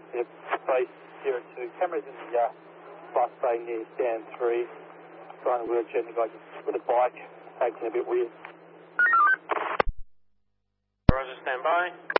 Yep, base 02. Cameras in the bus bay near stand 3. Trying to wheelchair the guy with a bike, acting a bit weird. Roger, stand by.